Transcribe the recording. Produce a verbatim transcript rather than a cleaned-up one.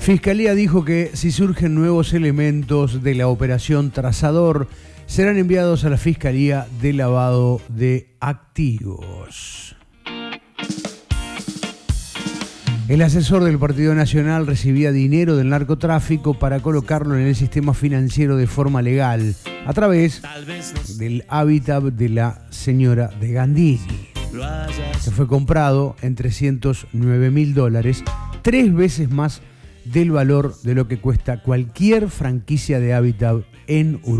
Fiscalía dijo que si surgen nuevos elementos de la operación Trazador, serán enviados a la Fiscalía de Lavado de Activos. El asesor del Partido Nacional recibía dinero del narcotráfico para colocarlo en el sistema financiero de forma legal, a través del hábitat de la señora de Gandini, que fue comprado en trescientos nueve mil dólares, tres veces más del valor de lo que cuesta cualquier franquicia de hábitat en Uruguay.